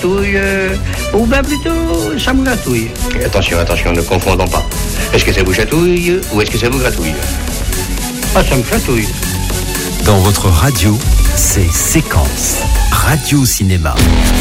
chatouille, ou bien plutôt, ça me gratouille. Et attention, ne confondons pas. Est-ce que ça vous chatouille ou est-ce que ça vous gratouille? Ah, ça me chatouille. Dans votre radio, c'est Séquence Radio Cinéma.